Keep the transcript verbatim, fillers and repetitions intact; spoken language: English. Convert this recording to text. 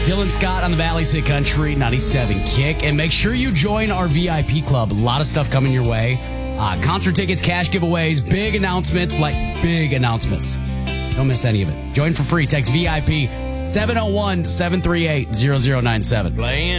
Dylan Scott on the Valley City Country ninety-seven Kick. And make sure you join our V I P club. A lot of stuff coming your way. Uh, concert tickets, cash giveaways, big announcements, like big announcements. Don't miss any of it. Join for free. Text V I P seven oh one, seven three eight, zero zero nine seven. Playing